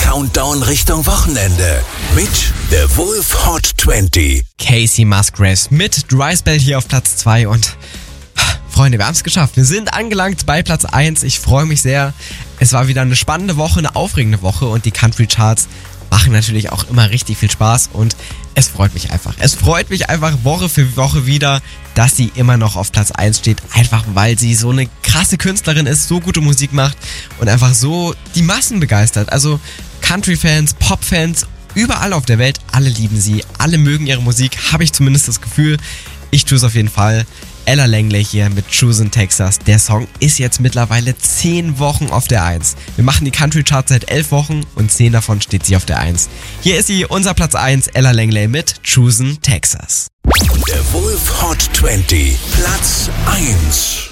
Countdown Richtung Wochenende mit The Wolf Hot 20. Casey Musgraves mit Dry Spell hier auf Platz 2 und Freunde, wir haben es geschafft. Wir sind angelangt bei Platz 1. Ich freue mich sehr. Es war wieder eine spannende Woche, eine aufregende Woche und die Country Charts machen natürlich auch immer richtig viel Spaß und es freut mich einfach. Es freut mich einfach Woche für Woche wieder, dass sie immer noch auf Platz 1 steht, einfach weil sie so eine krasse Künstlerin ist, so gute Musik macht und einfach so die Massen begeistert. Also Country-Fans, Pop-Fans, überall auf der Welt, alle lieben sie, alle mögen ihre Musik, habe ich zumindest das Gefühl. Ich tue es auf jeden Fall. Ella Langley hier mit Choosing Texas. Der Song ist jetzt mittlerweile 10 Wochen auf der 1. Wir machen die Country Charts seit 11 Wochen und 10 davon steht sie auf der 1. Hier ist sie, unser Platz 1, Ella Langley mit Choosing Texas. Der Wolf Hot 20, Platz 1.